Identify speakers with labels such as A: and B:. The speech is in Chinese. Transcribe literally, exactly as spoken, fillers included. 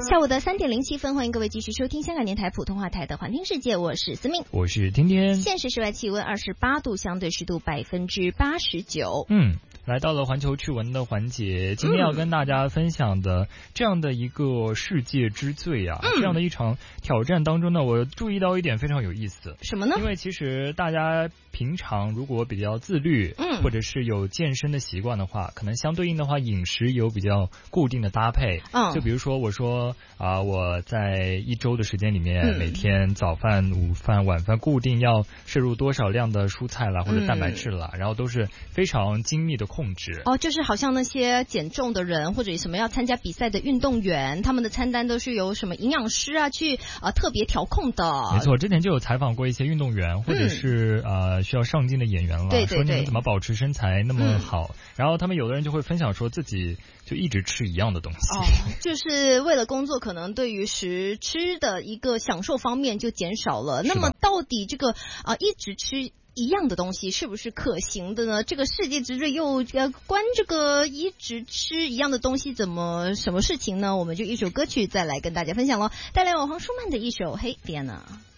A: 下午的三点零七分，欢迎各位继续收听香港电台普通话台的环听世界，我是思敏，
B: 我是天天。
A: 现时室外气温二十八度，相对湿度百分之八十九。
B: 嗯。来到了环球趣闻的环节，今天要跟大家分享的这样的一个世界之最啊、嗯、这样的一场挑战当中呢，我注意到一点非常有意思。
A: 什么呢？
B: 因为其实大家平常如果比较自律、嗯、或者是有健身的习惯的话，可能相对应的话饮食有比较固定的搭配。嗯，就比如说我说啊、呃，我在一周的时间里面、嗯、每天早饭、午饭、晚饭固定要摄入多少量的蔬菜啦或者蛋白质啦、嗯、然后都是非常精密的控制。
A: 哦，就是好像那些减重的人或者什么要参加比赛的运动员，他们的餐单都是由什么营养师啊去呃特别调控的。
B: 没错，之前就有采访过一些运动员或者是、嗯、呃需要上镜的演员了，
A: 对对对，
B: 说你们怎么保持身材那么好、嗯、然后他们有的人就会分享说自己就一直吃一样的东西。
A: 哦，就是为了工作可能对于食吃的一个享受方面就减少了。那么到底这个啊、呃、一直吃一样的东西是不是可行的呢？这个世界之最又呃关这个一直吃一样的东西怎么什么事情呢？我们就一首歌曲再来跟大家分享咯，带来我黄舒曼的一首《Hey Vienna》。